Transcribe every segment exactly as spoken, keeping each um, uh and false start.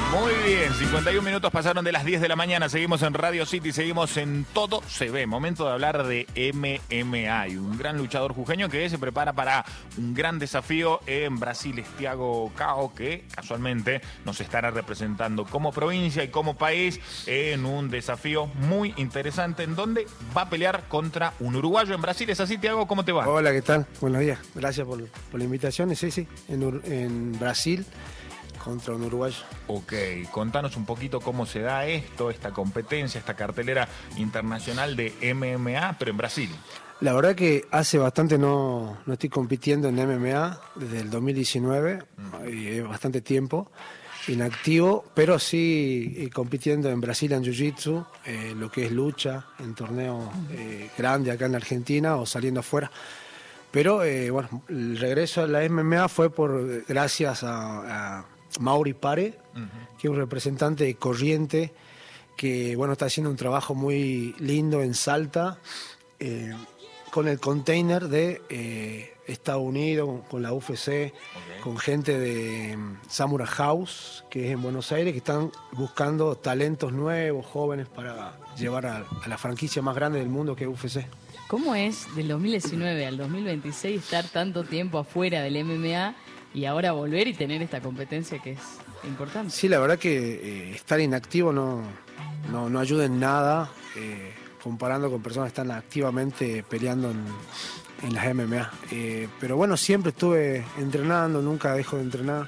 Muy bien, cincuenta y un minutos pasaron de las diez de la mañana, seguimos en Radio City, seguimos en Todo Se Ve. Momento de hablar de M M A y un gran luchador jujeño que se prepara para un gran desafío en Brasil, es Thiago Cao, que casualmente nos estará representando como provincia y como país en un desafío muy interesante en donde va a pelear contra un uruguayo en Brasil. ¿Es así, Thiago? ¿Cómo te va? Hola, ¿qué tal? Buenos días, gracias por, por la invitación. Sí, sí, en, en Brasil contra un uruguayo. Ok, contanos un poquito cómo se da esto, esta competencia, esta cartelera internacional de M M A, pero en Brasil. La verdad que hace bastante no, no estoy compitiendo en M M A, desde el dos mil diecinueve, mm. y bastante tiempo, inactivo, pero sí eh, compitiendo en Brasil en Jiu-Jitsu, eh, lo que es lucha, en torneos eh, grandes acá en Argentina o saliendo afuera. Pero eh, bueno, el regreso a la M M A fue por gracias a, a Mauri Pare, uh-huh. que es un representante de Corriente, que bueno, está haciendo un trabajo muy lindo en Salta, eh, con el container de eh, Estados Unidos, con la U F C, okay. con gente de um, Samurai House, que es en Buenos Aires, que están buscando talentos nuevos, jóvenes, para llevar a, a la franquicia más grande del mundo, que es U F C. ¿Cómo es del dos mil diecinueve al dos mil veintiséis estar tanto tiempo afuera del M M A y ahora volver y tener esta competencia que es importante? Sí, la verdad que eh, estar inactivo no, no, no ayuda en nada, eh, comparando con personas que están activamente peleando en, en las M M A. Eh, pero bueno, siempre estuve entrenando, nunca dejo de entrenar.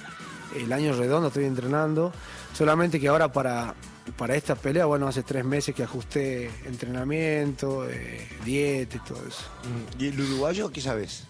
El año redondo estoy entrenando, solamente que ahora para... Para esta pelea, bueno, hace tres meses que ajusté entrenamiento, eh, dieta y todo eso. ¿Y el uruguayo qué sabes?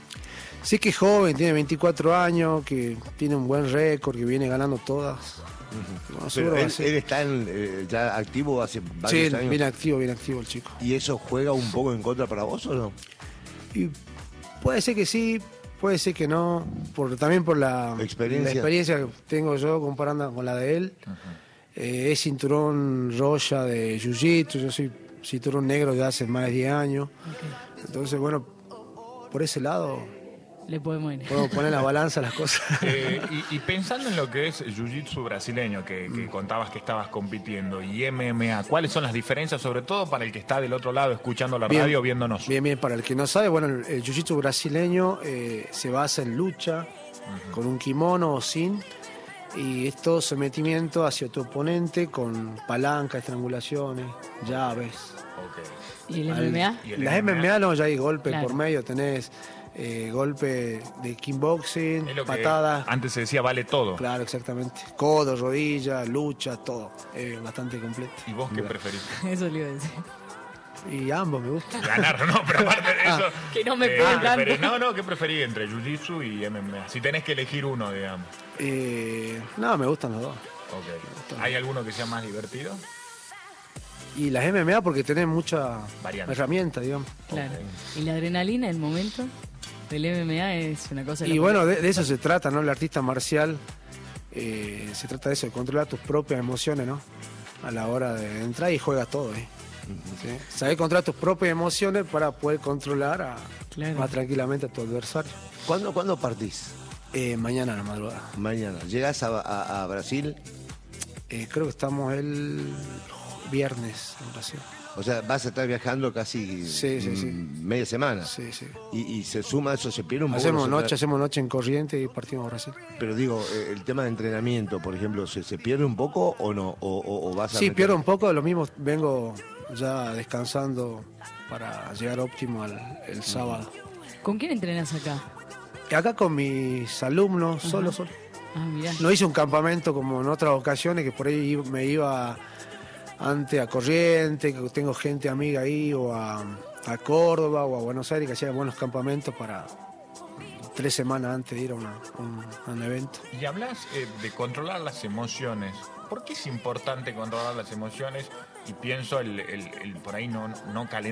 Sí que es joven, tiene veinticuatro años, que tiene un buen récord, que viene ganando todas. Uh-huh. Bueno, Pero él, él está en, eh, ya activo hace varios sí, años. Sí, bien activo, bien activo el chico. ¿Y eso juega un poco en contra para vos o no? Y puede ser que sí, puede ser que no, por, también por la experiencia. la experiencia que tengo yo comparando con la de él. Uh-huh. Eh, es cinturón roya de Jiu-Jitsu, yo soy cinturón negro de hace más de diez años. Okay. Entonces, bueno, por ese lado le podemos ir. Podemos poner la balanza las cosas. Eh, y, y pensando en lo que es Jiu-Jitsu brasileño, que, que mm. contabas que estabas compitiendo, y M M A, ¿cuáles son las diferencias, sobre todo para el que está del otro lado escuchando la bien, radio, viéndonos? Bien, bien, para el que no sabe, bueno, el, el Jiu-Jitsu brasileño eh, se basa en lucha, uh-huh. con un kimono o sin, y es todo sometimiento hacia tu oponente con palanca, estrangulaciones, llaves. Okay. ¿Y el M M A? ¿Y el Las M M A no, ya hay golpes claro. por medio, tenés eh, golpe de kickboxing, patadas. Antes se decía vale todo. Claro, exactamente. Codo, rodilla, lucha, todo. Es bastante completo. ¿Y vos qué preferís? Eso le iba a decir. Y ambos me gustan. Ganar, no, pero aparte de eso. Ah, que no me eh, preguntan. No, no, ¿qué preferís entre Jiu-Jitsu y M M A? Si tenés que elegir uno, digamos. Eh, no, me gustan los dos. Okay. ¿Hay alguno que sea más divertido? Y las M M A porque tenés mucha herramienta, digamos. Claro. Okay. ¿Y la adrenalina, el momento del M M A es una cosa? Y bueno, de, de eso se trata, ¿no? El artista marcial eh, se trata de eso, de controlar tus propias emociones, ¿no? A la hora de entrar y juegas todo, ¿eh? ¿Sí? Saber controlar tus propias emociones para poder controlar a, claro. más tranquilamente a tu adversario. ¿Cuándo, ¿cuándo partís? Eh, mañana a la madrugada. Mañana. ¿Llegás a, a, a Brasil? Eh, creo que estamos el viernes en Brasil. O sea, vas a estar viajando casi sí, sí, sí. media semana. Sí, sí. Y, y se suma eso, se pierde un poco. Hacemos no noche, hacemos noche en Corrientes y partimos a Brasil. Pero digo, el tema de entrenamiento, por ejemplo, ¿se, se pierde un poco o no? ¿O, o, o vas a sí, meter... pierdo un poco, lo mismo vengo ya descansando para llegar óptimo al, el sábado. ¿Con quién entrenas acá? Acá con mis alumnos, uh-huh. solo, solo. Ah, mirá. No hice un campamento como en otras ocasiones, que por ahí me iba antes a Corrientes, que tengo gente amiga ahí, o a, a Córdoba o a Buenos Aires, que hacía buenos campamentos para tres semanas antes de ir a, una, un, a un evento. Y hablas eh, de controlar las emociones. ¿Por qué es importante controlar las emociones? Y pienso el, el, el por ahí no, no calentar